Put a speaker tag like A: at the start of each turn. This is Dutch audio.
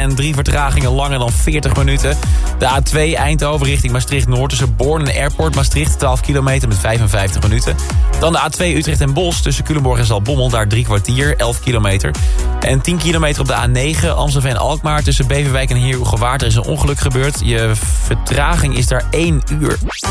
A: en 3 vertragingen langer dan 40 minuten. De A2 Eindhoven richting Maastricht-Noord tussen Born en Airport Maastricht 12 kilometer met 55 minuten. Dan de A2 Utrecht en Bosch tussen Culemborg en Zaltbommel, daar 3 kwartier, 11 kilometer. En 10 kilometer op de A9 Amstelveen-Alkmaar tussen Beverwijk en Heerhugowaard. Er is een ongeluk gebeurd. Je vertraging is daar 1 uur.